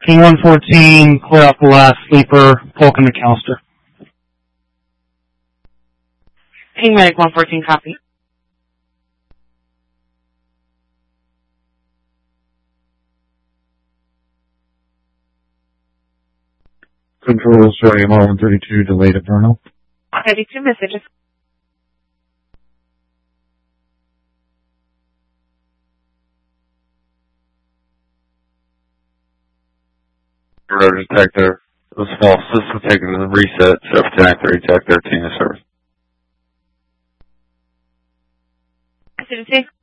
King 114, clear out the last sleeper, Polk and McAllister. King Medic 114, copy. Control, sorry, MR-132, delayed at Vernal. 32 messages. Radar detector. It was false. This was taken to the reset. Surf Jack 3, Jack 13 is service. Citizen.